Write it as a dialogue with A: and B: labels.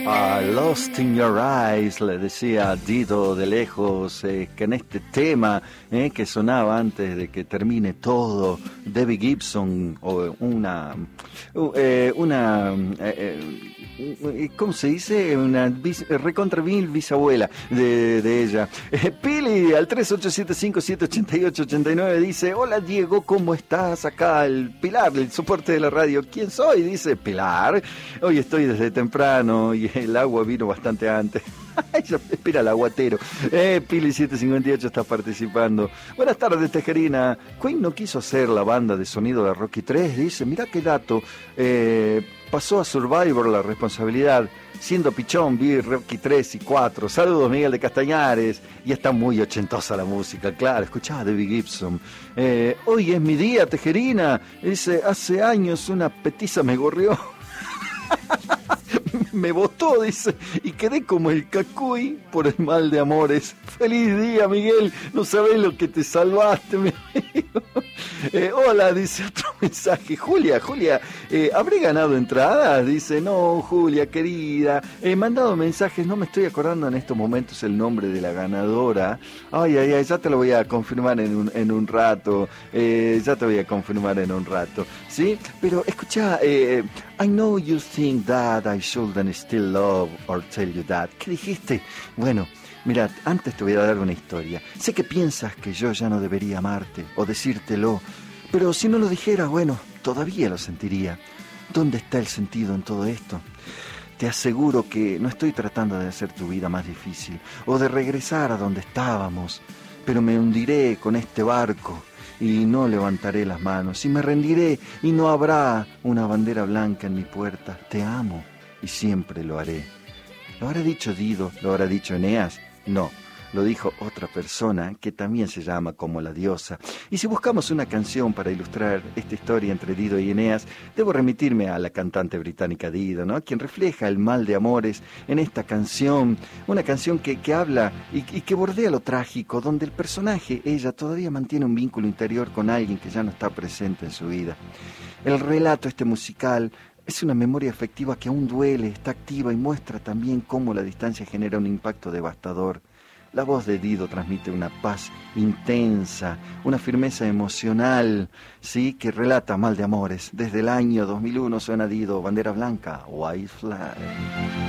A: Lost in Your Eyes, le decía Dido de lejos, que en este tema que sonaba antes de que termine todo, Debbie Gibson, o ¿cómo se dice? Una recontra mil bisabuela de ella. Pili al 3875788889 dice: hola Diego, ¿cómo estás? Acá el Pilar, el soporte de la radio. ¿Quién soy? Dice Pilar. Hoy estoy desde temprano y el agua vino bastante antes. Espera el aguatero. Pili 758 está participando. Buenas tardes, Tejerina. Queen no quiso hacer la banda de sonido de Rocky 3. Dice: mirá qué dato. Pasó a Survivor la responsabilidad. Siendo pichón, vi Rocky 3 y 4. Saludos, Miguel de Castañares. Y está muy ochentosa la música, claro. Escuchá a Debbie Gibson. Hoy es mi día, Tejerina. Dice: hace años una petiza me gorrió. Me botó, dice, y quedé como el cacuy por el mal de amores. Feliz día, Miguel, no sabés lo que te salvaste, mi amigo. Hola, dice otro mensaje. Julia, ¿habré ganado entradas? Dice: no, Julia, querida, he mandado mensajes, no me estoy acordando en estos momentos el nombre de la ganadora. Ay, ya te lo voy a confirmar en un rato. Ya te voy a confirmar en un rato, ¿sí? Pero escucha, I know you think that I shouldn't still love or tell you that. ¿Qué dijiste? Bueno, mirad, antes te voy a dar una historia. Sé que piensas que yo ya no debería amarte o decírtelo, pero si no lo dijera, bueno, todavía lo sentiría. ¿Dónde está el sentido en todo esto? Te aseguro que no estoy tratando de hacer tu vida más difícil o de regresar a donde estábamos, pero me hundiré con este barco y no levantaré las manos, y me rendiré y no habrá una bandera blanca en mi puerta. Te amo y siempre lo haré. ¿Lo habrá dicho Dido? ¿Lo habrá dicho Eneas? No, lo dijo otra persona que también se llama como la diosa. Y si buscamos una canción para ilustrar esta historia entre Dido y Eneas, debo remitirme a la cantante británica Dido, ¿no? Quien refleja el mal de amores en esta canción, una canción que habla y que bordea lo trágico, donde el personaje, ella, todavía mantiene un vínculo interior con alguien que ya no está presente en su vida. El relato musical es una memoria afectiva que aún duele, está activa y muestra también cómo la distancia genera un impacto devastador. La voz de Dido transmite una paz intensa, una firmeza emocional, sí, que relata mal de amores. Desde el año 2001 suena Dido, Bandera Blanca, White Flag.